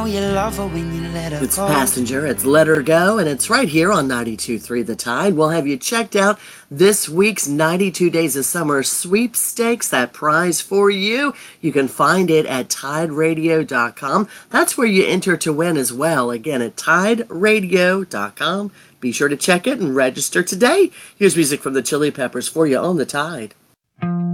You love her when you let her It's go. Passenger, it's Let Her Go, and it's right here on 92.3 The Tide. We'll have you checked out this week's 92 Days of Summer sweepstakes, that prize for you. You can find it at tideradio.com. That's where you enter to win as well. Again, at tideradio.com. Be sure to check it and register today. Here's music from the Chili Peppers for you on The Tide.